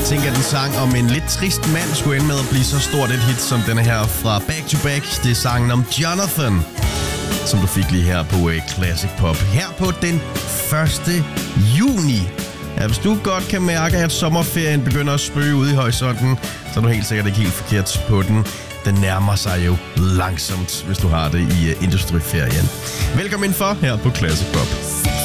tænker, at en sang om en lidt trist mand skulle ende med at blive så stort et hit som denne her fra Back to Back. Det er sangen om Jonathan, som du fik lige her på Classic Pop. Her på den 1. juni. Ja, hvis du godt kan mærke, at sommerferien begynder at spøge ude i horisonten, så er du helt sikkert ikke helt forkert på den. Den nærmer sig jo langsomt, hvis du har det i industriferien. Velkommen indenfor her på Classic Pop.